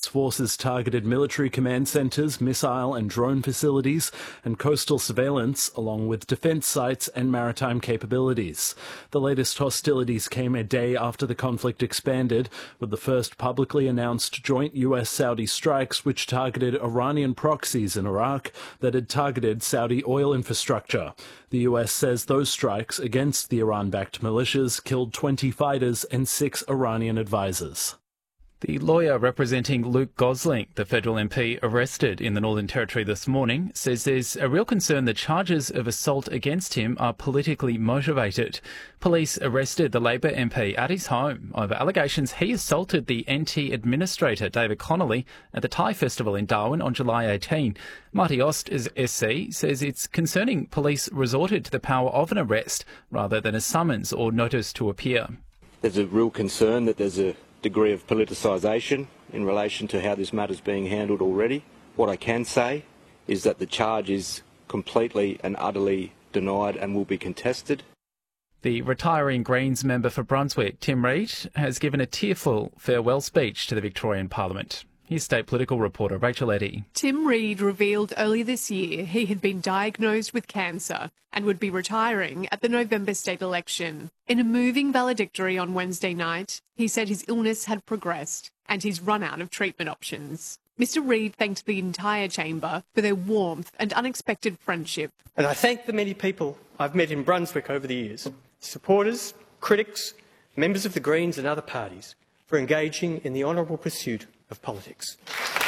forces targeted military command centres, missile and drone facilities, and coastal surveillance, along with defence sites and maritime capabilities. The latest hostilities came a day after the conflict expanded, with the first publicly announced joint US-Saudi strikes which targeted Iranian proxies in Iraq that had targeted Saudi oil infrastructure. The US says those strikes against the Iran-backed militias killed 20 fighters and 6 Iranian advisors. The lawyer representing Luke Gosling, the federal MP arrested in the Northern Territory this morning, says there's a real concern the charges of assault against him are politically motivated. Police arrested the Labor MP at his home over allegations he assaulted the NT administrator, David Connolly, at the Thai Festival in Darwin on July 18. Marty Ost, as SC, says it's concerning police resorted to the power of an arrest rather than a summons or notice to appear. There's a real concern that there's a degree of politicisation in relation to how this matter's being handled already. What I can say is that the charge is completely and utterly denied and will be contested. The retiring Greens member for Brunswick, Tim Reid, has given a tearful farewell speech to the Victorian Parliament. Here's state political reporter Rachel Eddy. Tim Reid revealed earlier this year he had been diagnosed with cancer and would be retiring at the November state election. In a moving valedictory on Wednesday night, he said his illness had progressed and he's run out of treatment options. Mr Reid thanked the entire chamber for their warmth and unexpected friendship. And I thank the many people I've met in Brunswick over the years, supporters, critics, members of the Greens and other parties, for engaging in the honourable pursuit of politics.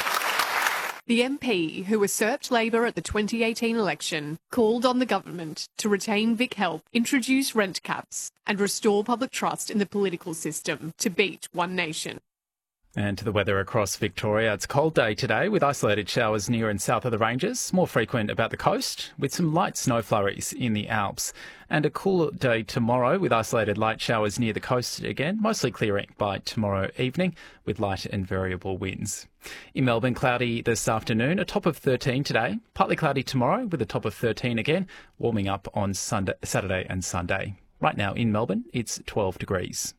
The MP, who usurped Labor at the 2018 election, called on the government to retain Vic Health, introduce rent caps and restore public trust in the political system to beat One Nation. And to the weather across Victoria. It's a cold day today with isolated showers near and south of the ranges, more frequent about the coast, with some light snow flurries in the Alps. And a cooler day tomorrow with isolated light showers near the coast again, mostly clearing by tomorrow evening with light and variable winds. In Melbourne, cloudy this afternoon, a top of 13 today, partly cloudy tomorrow with a top of 13 again, warming up on Saturday and Sunday. Right now in Melbourne, it's 12 degrees.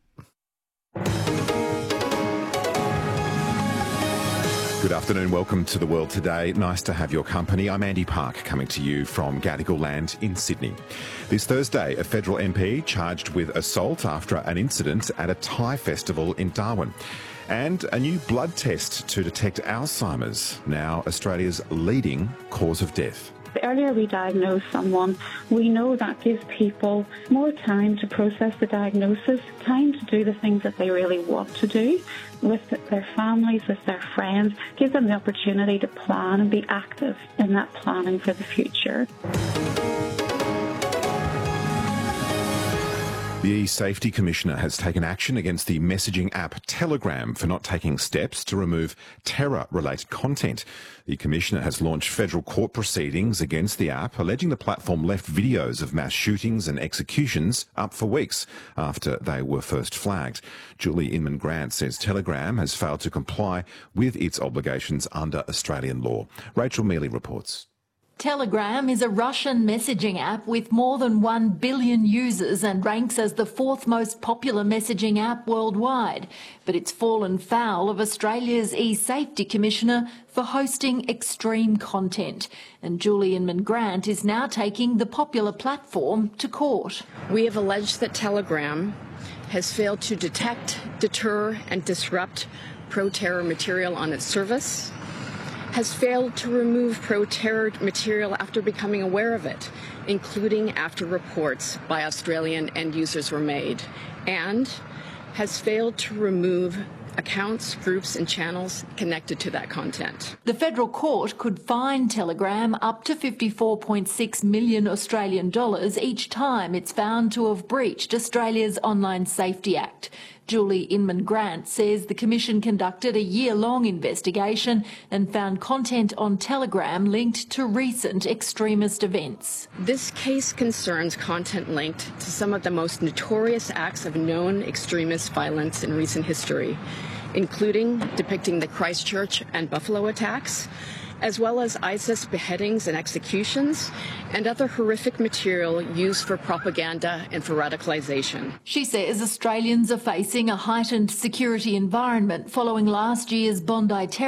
Good afternoon, welcome to The World Today. Nice to have your company. I'm Andy Park, coming to you from Gadigal Land in Sydney. This Thursday, a federal MP charged with assault after an incident at a Thai festival in Darwin. And a new blood test to detect Alzheimer's, now Australia's leading cause of death. The earlier we diagnose someone, we know that gives people more time to process the diagnosis, time to do the things that they really want to do with their families, with their friends, give them the opportunity to plan and be active in that planning for the future. The E-Safety Commissioner has taken action against the messaging app Telegram for not taking steps to remove terror-related content. The Commissioner has launched federal court proceedings against the app, alleging the platform left videos of mass shootings and executions up for weeks after they were first flagged. Julie Inman-Grant says Telegram has failed to comply with its obligations under Australian law. Rachel Mealy reports. Telegram is a Russian messaging app with more than 1 billion users and ranks as the 4th most popular messaging app worldwide. But it's fallen foul of Australia's E-Safety Commissioner for hosting extreme content. And Julie Inman-Grant is now taking the popular platform to court. We have alleged that Telegram has failed to detect, deter and disrupt pro-terror material on its service, has failed to remove pro-terror material after becoming aware of it, including after reports by Australian end users were made, and has failed to remove accounts, groups and channels connected to that content. The federal court could fine Telegram up to 54.6 million Australian dollars each time it's found to have breached Australia's Online Safety Act. Julie Inman-Grant says the Commission conducted a year-long investigation and found content on Telegram linked to recent extremist events. This case concerns content linked to some of the most notorious acts of known extremist violence in recent history, including depicting the Christchurch and Buffalo attacks, as well as ISIS beheadings and executions, and other horrific material used for propaganda and for radicalisation. She says Australians are facing a heightened security environment following last year's Bondi terror